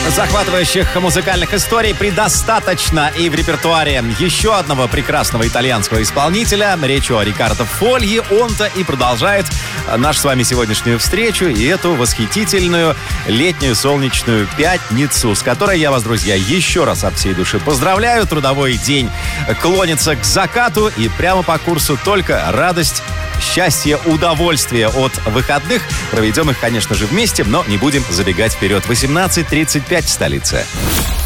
Захватывающих музыкальных историй предостаточно и в репертуаре еще одного прекрасного итальянского исполнителя. Речь о Риккардо Фольи. Он-то и продолжает нашу с вами сегодняшнюю встречу и эту восхитительную летнюю солнечную пятницу, с которой я вас, друзья, еще раз от всей души поздравляю. Трудовой день клонится к закату, и прямо по курсу только радость, счастье, удовольствие от выходных. Проведем их, конечно же, вместе, но не будем забегать вперед. 18:35 в столице.